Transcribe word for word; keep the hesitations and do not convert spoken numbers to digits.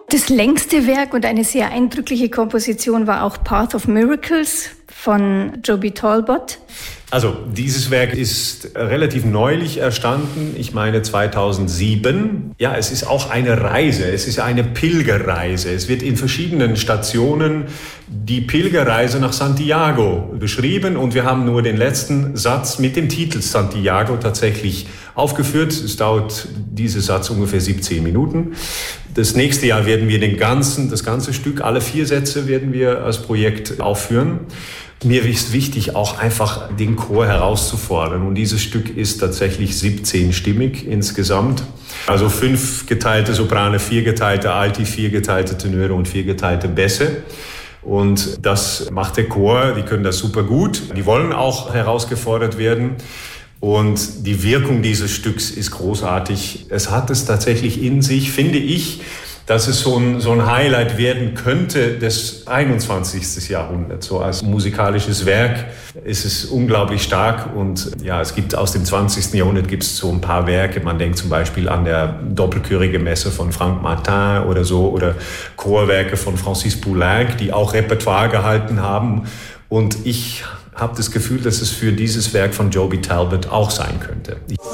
Das längste Werk und eine sehr eindrückliche Komposition war auch Path of Miracles von Joby Talbot. Also dieses Werk ist relativ neulich erstanden, ich meine zweitausendsieben. Ja, es ist auch eine Reise, es ist eine Pilgerreise. Es wird in verschiedenen Stationen die Pilgerreise nach Santiago beschrieben und wir haben nur den letzten Satz mit dem Titel Santiago tatsächlich aufgeführt. Es dauert dieser Satz ungefähr siebzehn Minuten. Das nächste Jahr werden wir den ganzen, das ganze Stück, alle vier Sätze werden wir als Projekt aufführen. Mir ist wichtig, auch einfach den Chor herauszufordern. Und dieses Stück ist tatsächlich siebzehnstimmig insgesamt. Also fünf geteilte Soprane, vier geteilte Alti, vier geteilte Tenöre und vier geteilte Bässe. Und das macht der Chor, die können das super gut. Die wollen auch herausgefordert werden. Und die Wirkung dieses Stücks ist großartig. Es hat es tatsächlich in sich, finde ich, dass es so ein, so ein Highlight werden könnte des einundzwanzigsten Jahrhunderts. So als musikalisches Werk ist es unglaublich stark und ja, es gibt aus dem zwanzigsten Jahrhundert gibt es so ein paar Werke. Man denkt zum Beispiel an der doppelchörige Messe von Frank Martin oder so oder Chorwerke von Francis Poulenc, die auch Repertoire gehalten haben. Und ich habe das Gefühl, dass es für dieses Werk von Joby Talbot auch sein könnte.